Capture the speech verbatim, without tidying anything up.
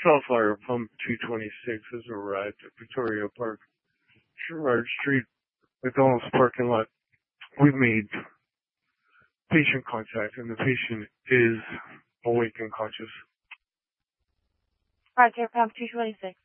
Fire Pump two twenty-six has arrived at Victoria Park, Sherrard Street, McDonald's parking lot. We've made patient contact, and the patient is awake and conscious. Fire Pump two twenty-six.